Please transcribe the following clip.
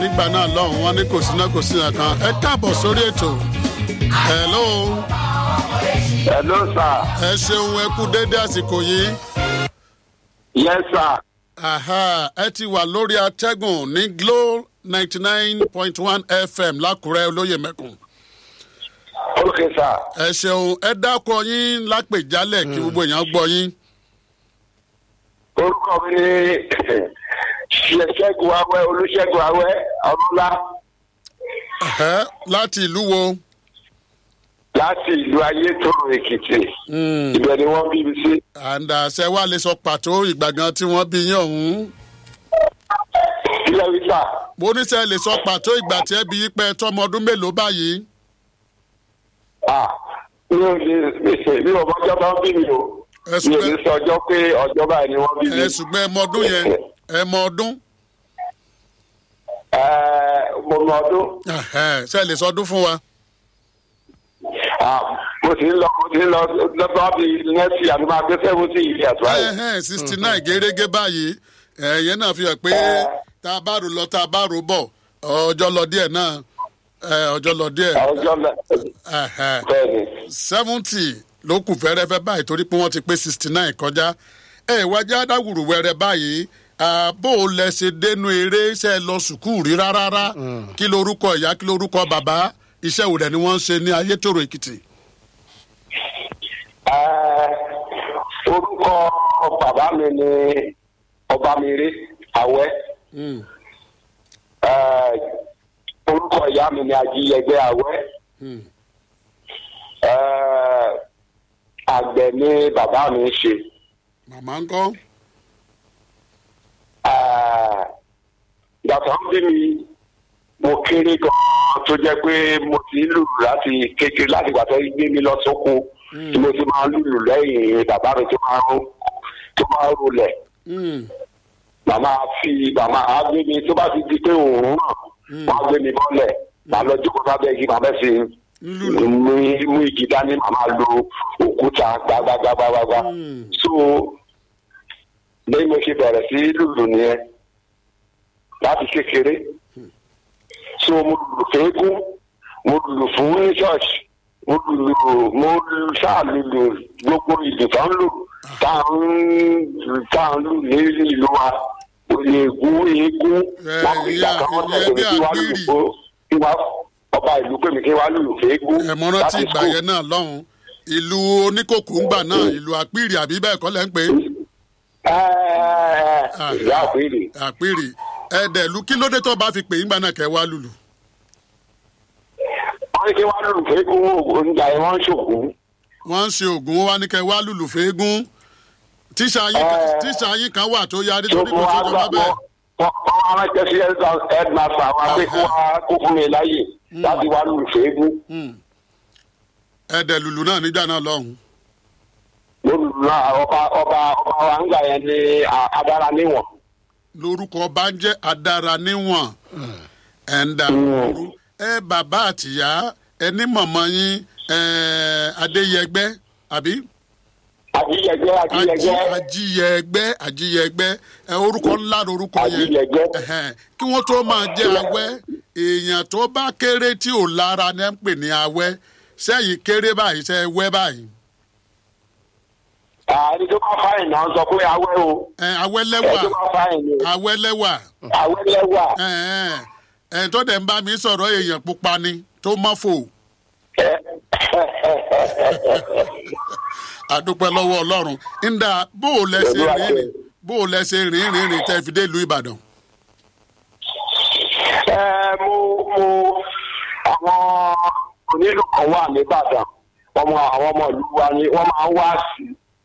nígbà náà lọ́hùn wọn ní kò síná kò sí nǹkan ẹ káàbọ̀ sórí ètò. hello. hello sir. ẹ ṣeun ẹ kú déédé àsìkò yìí. yes sir. ẹ ti wà lórí atẹ́gùn ní Glo 99.1 FM lákùrẹ́ olóyè mẹ́kùn. ok sir. ẹ ṣeun ẹ dákọ yín lápèjálẹ̀ kí gbogbo èèyàn gbọ́ yín. orúkọ mi ni ṣẹ́gun awẹ́ olùṣègùn awẹ́ ọlọ́lá. láti ìlú wo. láti ìlú ayétòrò èkìtì. ibẹ̀ ni wọ́n bí mi sí. àǹdàṣẹ wa lè sọ pàtó ìgbà gan tí wọ́n bí yín ọ̀hún. ilé wíṣà. mo ní sẹ́ lè sọ pàtó ìgbà tí ẹ bí yín pẹ́ tọ́mọ ọdún mélòó báyìí. mi ò mọjọ́ bá ń bí mi o. mi ò ní sọ ọjọ́ pé ọjọ́ báyìí ni wọ́n bí mi. ṣùgbọ́n ẹ mọ ọdún yẹn ẹ mọ ọdún. mo mọ ọdún. ṣe lè sọ ọdún fún wa. mo ti ń lọ lọ́gbọ́n bíi nẹ́ẹ̀sì àti máa gbé 70 years báyìí. 69 gẹ́gẹ́ báyìí ẹ̀yẹn náà fi hàn pé tá a bá rò lọ tá a bá rò bọ̀ ọjọ́ lọ díẹ̀ náà ọjọ́ lọ díẹ̀. ọjọ́ lọ bẹ́ẹ̀ni. 70 ló kù fẹ́rẹ́fẹ́ báyìí torí pé wọ́n ti pé 69 kọjá wájú adáwùrù wẹ̀rẹ̀ báyìí bó o lẹ ṣe dénú eré ṣe lọ sùkúù rí rárá kí lorúkọ ìyá kí lorúkọ bàbá iṣẹ́ òrẹ̀ ni wọ́n ń ṣe ní ayétòrò èkìtì. orúkọ bàbá mi ni ọbamire awẹ́. orúkọ ìyá mi ni ajíyẹgbẹ́ awẹ́. àgbẹ̀ ni bàbá mi ń ṣe. màmá ń kọ́. bàbá ń bí mi mo kéré gan-an tó jẹ́ pé mo ti ń lùlù láti kékeré láti ìgbà tó gbé mi lọ sóko tí mo ti máa ń lùlù lẹ́yìn bàbá mi tó máa ń rolẹ̀. màmá á gbé mi tó bá ti di pé òórùn náà wọ́n á gbé mi bọ́lẹ̀ màá lọ jókòó sábẹ́ igi màá bẹ́ẹ̀ sí mú igi dání màá máa lo òkúta gbágbágbágbágbá. so lẹ́yìn mo ṣe bẹ̀rẹ̀ sí lùlù nìyẹn láti kékeré. so mo lùlù fẹ́ẹ́gún mo lùlù fún ní ṣọ́ọ̀ṣì mo ṣáà lùlù gbogbo ìlú tó ń lù tá à ń lù ní ìlú wa eégún wọn kò ìgbà kan wọn tẹ̀lé kí wàá lùlù kí wàá ọba ìlú pè mí kí wàá lùlù fẹ́ẹ́gún. ẹ̀mọ́rán tí ìgbà yẹn náà lọ́hùn ìlú oníkòkò ń gbà náà ìlú àpíìrì àbí bẹ́ẹ̀ kọ́ lẹ́ ń pè é. ìlú àpíìrì. àpíìrì ẹ̀ẹ́dẹ̀lú kí ló dé tó bá fi pè yín gbà náà kẹ́ wá lùlù. wọ́n ní kí wàá lùlù fẹ́ẹ́gún oúnjẹ yẹn wọ́n ń ṣògùn. wọ́n ń ṣe ògùn wá ní kẹ́ wá lùlù fẹ́ẹ́gún tíṣà yín kan wà tó yarí torí kò sójọba bẹ́ẹ̀. wọ́n máa ń tẹ́ sí headmaster wa pé kó fún mi láyè láti wá lùlù fẹ́ẹ́gún. ẹ̀ẹ́dẹ̀ lùlù náà nígbà náà lọ́hùn. lùlù náà ọba wa ń gbà yẹn ní adára níwọ̀n. lórúkọ ọba ń jẹ́ adára níwọ̀n ẹ̀ńdà òru bàbá àtìyá ẹni mọ̀mọ́ yín adéyẹgbẹ́ àbí. àjíyẹgbẹ́ orúkọ ńlá lorúkọ yẹn kí wọ́n tó máa jẹ́ awẹ́ èèyàn tó bá kéré tí ò lára ní ń pè ní awẹ́ sẹ́yìn kéré báyìí sẹ́ wẹ́ báyìí. ẹni tó bá fáyìn náà sọ pé awẹ́ o. awẹ́ lẹ́wà awẹ́ lẹ́wà. ẹni tó dẹ̀ ń bá mi sọ̀rọ̀ èèyàn pupa ni tó mọ́fò. àdúpẹ́ lọ́wọ́ ọlọ́run ńdà bó o lẹ ṣe rìn tẹ́ fi dé ìlú ìbàdàn. àwọn onílù kan wà nìbàdàn àwọn ọmọ ìlú wa ni wọ́n máa ń wá sí